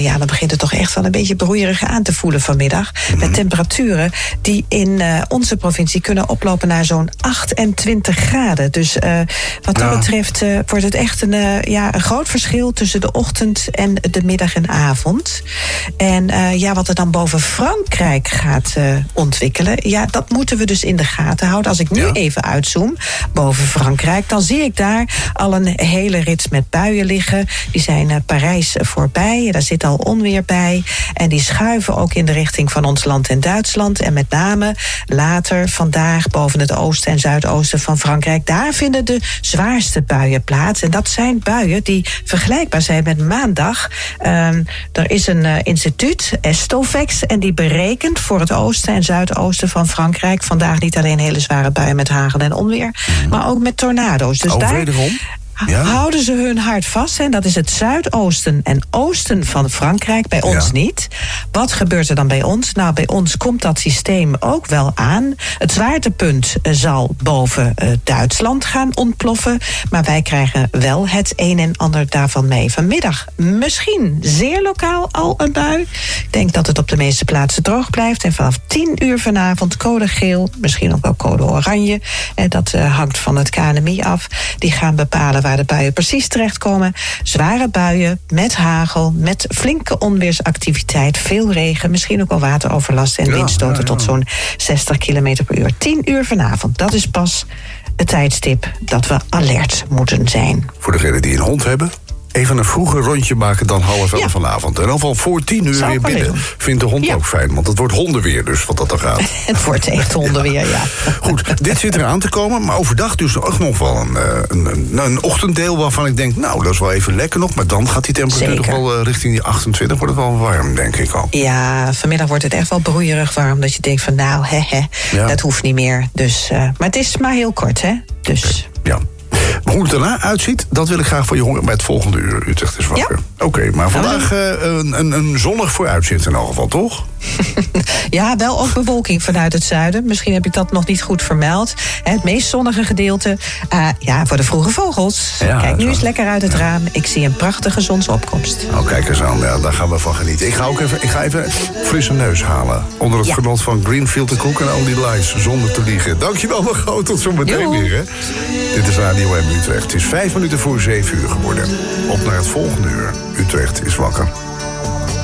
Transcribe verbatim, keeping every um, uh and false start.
Ja, dan begint het toch echt wel een beetje broeierig aan te voelen vanmiddag. Mm-hmm. Met temperaturen die in uh, onze provincie kunnen oplopen naar zo'n achtentwintig graden. Dus uh, wat dat ja. betreft uh, wordt het echt een, uh, ja, een groot verschil tussen de ochtend en de middag en avond. En uh, ja, wat er dan boven Frankrijk gaat uh, ontwikkelen, ja, dat moeten we dus in de gaten houden. Als ik nu ja. even uitzoom boven Frankrijk, dan zie ik daar al een hele rits met buien liggen. Die zijn uh, Parijs voorbij. Daar zit al onweer bij. En die schuiven ook in de richting van ons land en Duitsland. En met name later vandaag boven het oosten en zuidoosten van Frankrijk. Daar vinden de zwaarste buien plaats. En dat zijn buien die vergelijkbaar zijn met maandag. Um, er is een uh, instituut, Estovex, en die berekent voor het oosten en zuidoosten van Frankrijk vandaag niet alleen hele zware buien met hagel en onweer, maar ook met tornado's. Dus oh, daar wederom? Ja. houden ze hun hart vast. En dat is het zuidoosten en oosten van Frankrijk. Bij ons ja. niet. Wat gebeurt er dan bij ons? Nou, bij ons komt dat systeem ook wel aan. Het zwaartepunt zal boven uh, Duitsland gaan ontploffen. Maar wij krijgen wel het een en ander daarvan mee. Vanmiddag misschien zeer lokaal al een bui. Ik denk dat het op de meeste plaatsen droog blijft. En vanaf tien uur vanavond code geel. Misschien ook wel code oranje. En dat uh, hangt van het K N M I af. Die gaan bepalen waar de buien precies terechtkomen. Zware buien met hagel, met flinke onweersactiviteit, veel regen, misschien ook wel wateroverlast en ja, windstoten ja, ja. tot zo'n zestig kilometer per uur. tien uur vanavond, dat is pas het tijdstip dat we alert moeten zijn. Voor degenen die een hond hebben, even een vroeger rondje maken dan half elf ja. vanavond. En dan van voor tien uur weer binnen. Doen. Vindt de hond ja. ook fijn, want het wordt hondenweer dus, wat dat dan gaat. Het wordt echt hondenweer, ja. ja. Goed, dit zit eraan te komen, maar overdag dus ook nog wel een, een, een, een ochtenddeel waarvan ik denk, nou, dat is wel even lekker nog, maar dan gaat die temperatuur toch wel uh, richting die achtentwintig, wordt het wel warm, denk ik ook. Ja, vanmiddag wordt het echt wel broeierig warm, dat je denkt van, nou, hè, hè, ja. dat hoeft niet meer. Dus, uh, maar het is maar heel kort, hè. Dus... Ja. Maar hoe het erna uitziet, dat wil ik graag van je horen bij het volgende uur. Utrecht is wakker. Ja. Oké, okay, maar vandaag uh, een, een, een zonnig vooruitzicht in elk geval, toch? Ja, wel ook bewolking vanuit het zuiden. Misschien heb ik dat nog niet goed vermeld. Het meest zonnige gedeelte, uh, ja, voor de vroege vogels. Ja, kijk nu eens lekker uit het ja. raam. Ik zie een prachtige zonsopkomst. Oh, kijk eens aan. Ja, daar gaan we van genieten. Ik ga ook even, ik ga even frisse neus halen. Onder het ja. genot van Greenfield en Cook en al die lies, zonder te liegen. Dankjewel, mijn groot. Tot zo meteen weer, hè. Dit is Radio M Utrecht. Het is vijf minuten voor zeven uur geworden. Op naar het volgende uur. Utrecht is wakker.